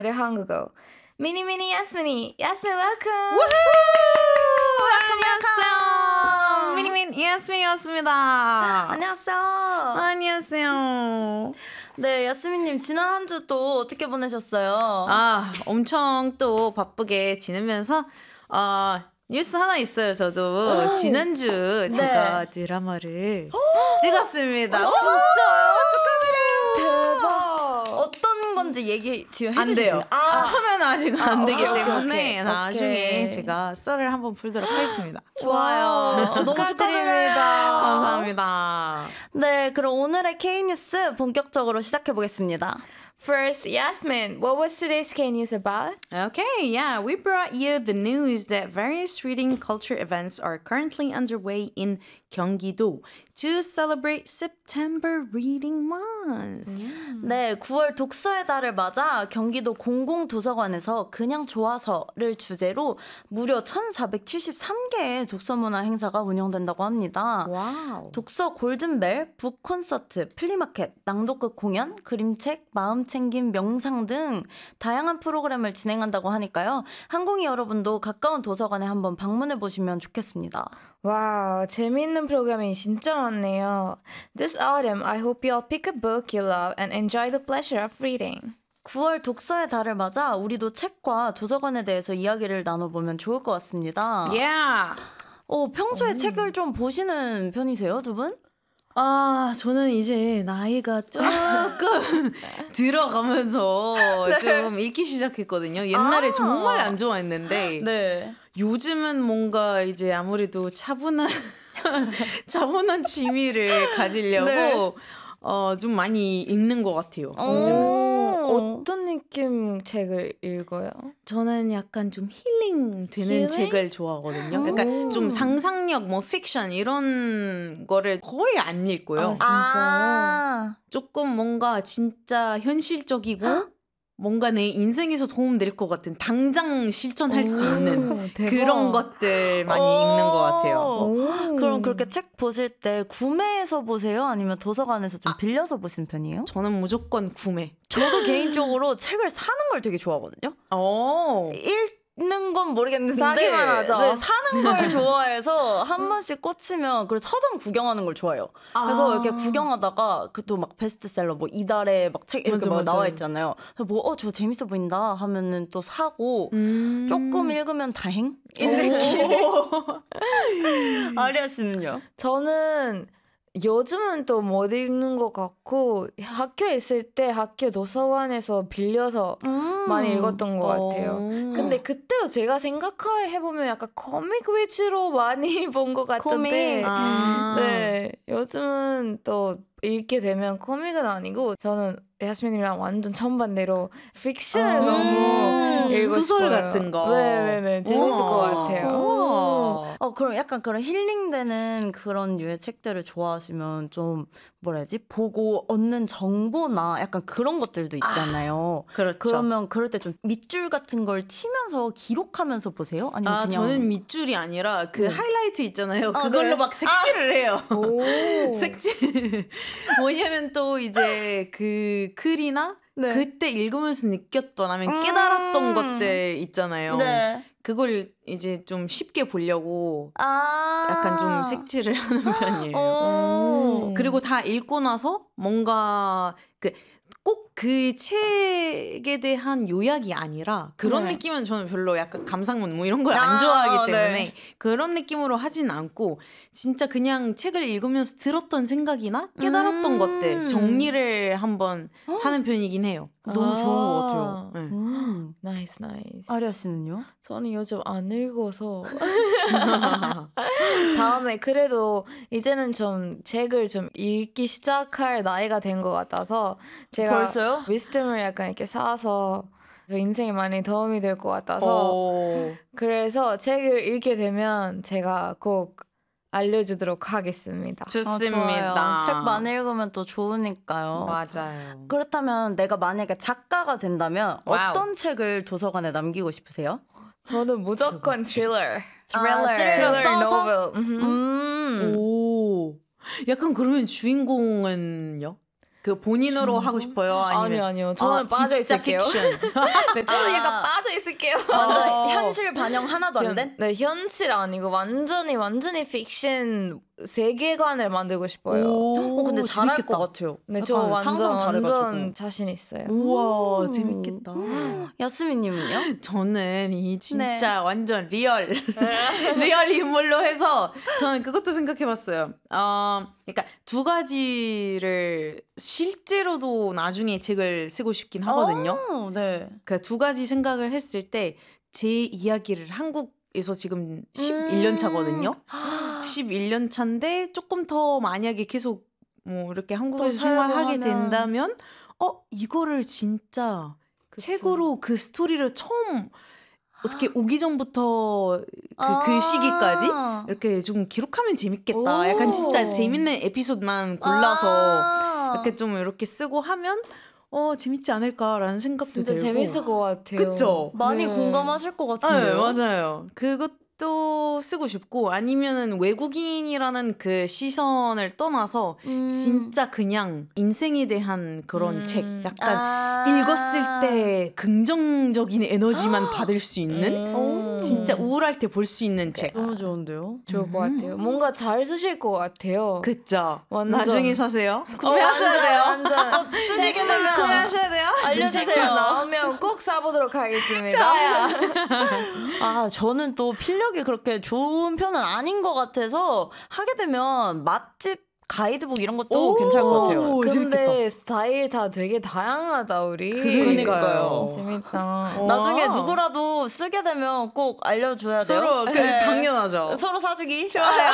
their 한국어. Mini Yasmini. Yasmin, welcome. 안녕하세요. 미니민 야스민이었습니다. 안녕하세요. 안녕하세요. 네, 야스민님 지난 한 주 또 어떻게 보내셨어요? 엄청 또 바쁘게 지내면서 뉴스 하나 있어요. 저도 지난주 제가 드라마를 찍었습니다. 진짜요? 축하드려요. 대박. 어떤 건지 얘기 지금 안 해주실 수 돼요. 있나요? 스포는 아직 안 되기 오케이, 때문에 오케이. 나중에 오케이. 제가 썰을 한번 풀도록 하겠습니다. 좋아요. 너무 축하드립니다. 감사합니다. 네, 그럼 오늘의 K뉴스 본격적으로 시작해 보겠습니다. First, Yasmin, what was today's K news about? Okay, yeah, we brought you the news that various reading culture events are currently underway in Gyeonggi-do to celebrate September Reading Month. 네, 9월 독서의 달을 맞아 경기도 공공도서관에서 그냥 좋아서를 주제로 무려 1473개의 독서문화 행사가 운영된다고 합니다. 와우. 독서 골든벨, 북 콘서트, 플리마켓, 낭독극 공연, 그림책, 마음챙김 명상 등 다양한 프로그램을 진행한다고 하니까요. 항공이 여러분도 가까운 도서관에 한번 방문해 보시면 좋겠습니다. 와우, 재미있는 프로그램이 진짜 많네요. This autumn, I hope you'll pick a book you love and enjoy the pleasure of reading. 9월 독서의 달을 맞아 우리도 책과 도서관에 대해서 이야기를 나눠보면 좋을 것 같습니다. Yeah. 평소에 책을 좀 보시는 편이세요, 두 분? 저는 이제 나이가 조금 들어가면서 좀 읽기 시작했거든요. 옛날에 정말 안 좋아했는데 네. 요즘은 뭔가 이제 아무래도 차분한 취미를 가지려고 네. 좀 많이 읽는 것 같아요. 요즘은. 어떤 느낌 책을 읽어요? 저는 약간 좀 힐링 되는 힐링? 책을 좋아하거든요. 약간 좀 상상력, 뭐 픽션 이런 거를 거의 안 읽고요. 진짜요? 조금 뭔가 진짜 현실적이고 뭔가 내 인생에서 도움될 것 같은 당장 실천할 수 있는 대박. 그런 것들 많이 읽는 것 같아요. 그럼 그렇게 책 보실 때 구매해서 보세요? 아니면 도서관에서 좀 빌려서 보시는 편이에요? 저는 무조건 구매. 저도 개인적으로 책을 사는 걸 되게 좋아하거든요. 읽는 건 모르겠는데 사기만 하죠. 네, 사는 걸 좋아해서 한 번씩 꽂히면 그래서 서점 구경하는 걸 좋아해요. 그래서 이렇게 구경하다가 그 또 막 베스트셀러 뭐 이달에 막 책 이렇게 막 나와 있잖아요. 그래서 뭐 저거 재밌어 보인다 하면은 또 사고 조금 읽으면 다행? 이 느낌. 아리아 씨는요? 저는 요즘은 또 못 읽는 것 같고 학교에 있을 때 학교 도서관에서 빌려서 많이 읽었던 것 같아요. 근데 그때도 제가 생각해보면 약간 코믹 위주로 많이 본 것 같던데 네, 요즘은 또 읽게 되면 코믹은 아니고 저는 야스민이랑 완전 정반대로 픽션을 너무 읽고 소설 싶어요. 같은 거. 네네네, 재밌을 것 같아요. 그럼 약간 그런 힐링되는 그런 류의 책들을 좋아하시면 좀 뭐라 해야지? 보고 얻는 정보나 약간 그런 것들도 있잖아요. 그렇죠. 그러면 그럴 때 좀 밑줄 같은 걸 치면서 기록하면서 보세요? 아니면 그냥 저는 밑줄이 아니라 그 하이라이트 있잖아요. 그걸로 네. 막 색칠을 해요. 색칠. 뭐냐면 또 이제 그 글이나 네. 그때 읽으면서 느꼈던 아니면 깨달았던 것들 있잖아요. 네. 그걸 이제 좀 쉽게 보려고 약간 좀 색칠을 하는 편이에요. 그리고 다 읽고 나서 뭔가 꼭 그 책에 대한 요약이 아니라 그런 네. 느낌은 저는 별로 약간 감상문 뭐 이런 걸 안 좋아하기 때문에 네. 그런 느낌으로 하진 않고 진짜 그냥 책을 읽으면서 들었던 생각이나 깨달았던 것들 정리를 한번 하는 편이긴 해요. 너무 좋은 것 같아요. 네. 나이스. 아리아 씨는요? 저는 요즘 안 읽어서 다음에 그래도 이제는 좀 책을 좀 읽기 시작할 나이가 된 것 같아서 제가 벌써요? 위스덤을 약간 이렇게 사서 저 인생에 많이 도움이 될 것 같아서 그래서 책을 읽게 되면 제가 꼭 알려주도록 하겠습니다. 좋습니다. 책 많이 읽으면 또 좋으니까요. 맞아요. 그렇다면 내가 만약에 작가가 된다면 어떤 책을 도서관에 남기고 싶으세요? 저는 무조건 트릴러 스릴러 써서? 노벨. 오. 약간 그러면 주인공은요? 그 본인으로 하고 싶어요? 아니요. 저는 빠져 있을게요. 네, 저는 약간 빠져 있을게요. 완전 현실 반영 하나도 안 된? 네, 현실 아니고 완전히 픽션 세계관을 만들고 싶어요. 근데 잘할 것 같아요. 네, 저 완전 자신 있어요. 우와, 재밌겠다. 야스민님은요? 저는 이 진짜 완전 리얼 인물로 해서 저는 그것도 생각해봤어요. 그러니까 두 가지를 실제로도 나중에 책을 쓰고 싶긴 하거든요. 네. 그 두 가지 생각을 했을 때 제 이야기를 한국에서 지금 11년 차거든요. 11년 차인데 조금 더 만약에 계속 뭐 이렇게 한국에서 생활하게 된다면 이거를 진짜 책으로 그 스토리를 처음 어떻게 오기 전부터 그 시기까지 이렇게 좀 기록하면 재밌겠다. 약간 진짜 재밌는 에피소드만 골라서 이렇게 좀 이렇게 쓰고 하면 재밌지 않을까라는 생각도 들고. 진짜 재밌을 것 같아요. 그쵸? 많이 공감하실 것 같은데요. 네, 맞아요. 그것도 쓰고 싶고 아니면은 외국인이라는 그 시선을 떠나서 진짜 그냥 인생에 대한 그런 책 약간 읽었을 때 긍정적인 에너지만 받을 수 있는 진짜 우울할 때 볼 수 있는 책. 너무 좋은데요? 좋을 것 같아요. 뭔가 잘 쓰실 것 같아요. 그쵸. 완전. 나중에 사세요. 구매하셔야 돼요. 완전 쓰시게 되면 구매하셔야 돼요. 알려주세요. 나오면 꼭 사보도록 하겠습니다. 좋아요. 저는 또 필력이 그렇게 좋은 편은 아닌 것 같아서 하게 되면 맛집 가이드북 이런 것도 괜찮을 것 같아요. 근데 재밌겠다. 스타일 다 되게 다양하다 우리. 그러니까요. 재밌다. 나중에 누구라도 쓰게 되면 꼭 알려줘야 돼요. 서로 당연하죠. 서로 사주기. 좋아요.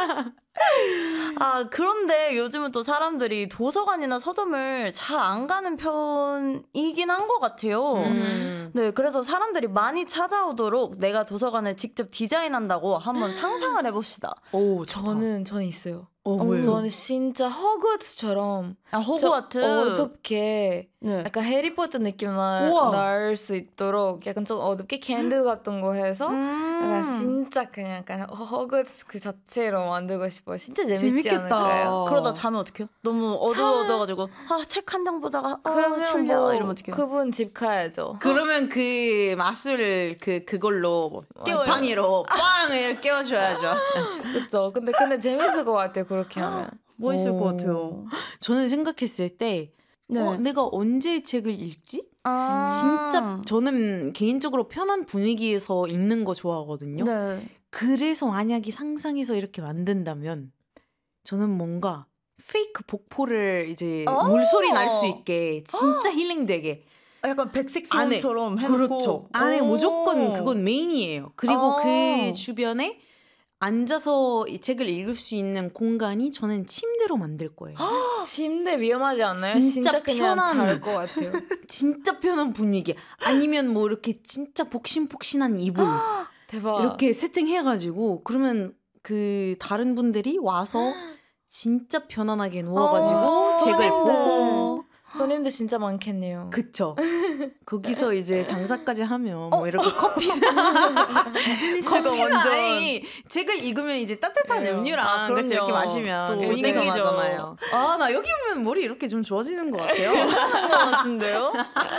그런데 요즘은 또 사람들이 도서관이나 서점을 잘 안 가는 편이긴 한 것 같아요. 네, 그래서 사람들이 많이 찾아오도록 내가 도서관을 직접 디자인한다고 한번 상상을 해봅시다. 저는 있어요. 왜요? 저는 진짜 허그와트처럼 호그와트 어둡게 네. 약간 해리포터 느낌 날 수 있도록 약간 좀 어둡게 캔들 같은 거 해서 약간 진짜 그냥 약간 허그와트 그 자체로 만들고 싶어요. 진짜 재밌지 않을까요? 그러다 자면 어떡해요? 너무 어두워져가지고 책 한 장 보다가 그러면 졸려 이러면 어떡해요? 그분 집 가야죠. 그러면 그 마술 그걸로 지팡이로 빵을 깨워줘야죠. 그렇죠. 근데 재밌을 것 같아요. 그렇게 하면. 멋있을 것 같아요. 저는 생각했을 때 내가 언제 책을 읽지? 아. 진짜 저는 개인적으로 편한 분위기에서 읽는 거 좋아하거든요. 네. 그래서 만약에 상상해서 이렇게 만든다면 저는 뭔가 페이크 복포를 이제 물소리 날 수 있게 진짜 힐링되게 약간 백색소음처럼 해놓고 그렇죠. 안에 무조건 그건 메인이에요. 그리고 그 주변에 앉아서 이 책을 읽을 수 있는 공간이 저는 침대로 만들 거예요. 침대 위험하지 않나요? 진짜 그냥 편한 잘 것 같아요. 진짜 편한 분위기. 아니면 뭐 이렇게 진짜 폭신폭신한 이불 대박. 이렇게 세팅해가지고 그러면 그 다른 분들이 와서 진짜 편안하게 누워가지고 책을 보고 손님도 진짜 많겠네요. 그쵸. 거기서 이제 장사까지 하면 뭐 이렇게 커피나 아니 책을 읽으면 이제 따뜻한 음료랑 같이 이렇게 마시면 분위기가 나잖아요. 나 여기 오면 머리 이렇게 좀 좋아지는 것 같아요. 괜찮은 것 같은데요?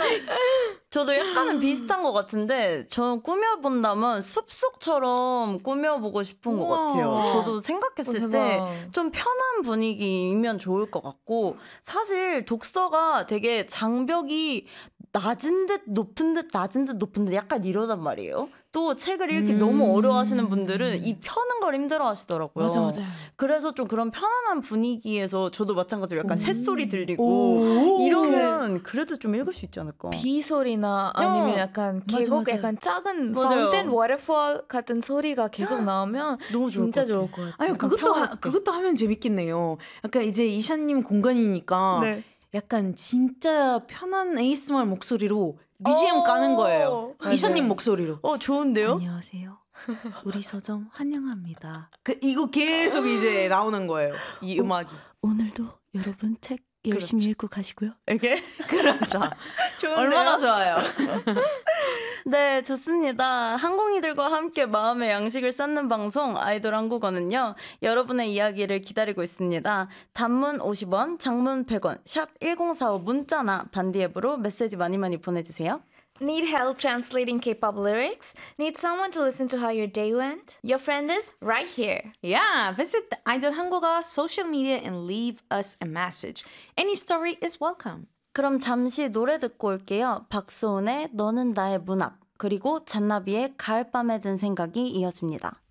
저도 약간은 비슷한 것 같은데 저는 꾸며본다면 숲속처럼 꾸며보고 싶은 것 같아요. 저도 생각했을 때 좀 편한 분위기이면 좋을 것 같고 사실 독서가 되게 장벽이 낮은 듯 높은 듯 낮은 듯 높은 듯 약간 이러단 말이에요. 또 책을 읽기 너무 어려워하시는 분들은 이 펴는 걸 힘들어하시더라고요. 맞아요. 그래서 좀 그런 편안한 분위기에서 저도 마찬가지로 약간 새소리 들리고 이러면 그래도 좀 읽을 수 있지 않을까. 비 소리나 아니면 약간 계곡 맞아. 약간 작은 파운틴 워터폴 같은 소리가 계속 나오면 너무 진짜 좋을 것 같아요. 아니 그것도 하면 재밌겠네요. 약간 이제 이샤님 공간이니까 약간 진짜 편한 ASMR 목소리로 BGM 까는 거예요. 이샤님 목소리로. 좋은데요? 안녕하세요. 우리 서점 환영합니다. 이거 계속 이제 나오는 거예요. 이 음악이. 오늘도 여러분 책 열심히 읽고 가시고요. 이렇게? 그렇죠. 좋은데요? 얼마나 좋아요. 네, 좋습니다. 항공이들과 함께 마음의 양식을 쌓는 방송 아이돌 한국어는요. 여러분의 이야기를 기다리고 있습니다. 단문 50원, 장문 100원, 샵 1045 문자나 반디 앱으로 메시지 많이 보내주세요. Need help translating K-pop lyrics? Need someone to listen to how your day went? Your friend is right here. Yeah, visit the 아이돌 한국어 social media and leave us a message. Any story is welcome. 그럼 잠시 노래 듣고 올게요. 박소은의 너는 나의 문 앞, 그리고 잔나비의 가을밤에 든 생각이 이어집니다.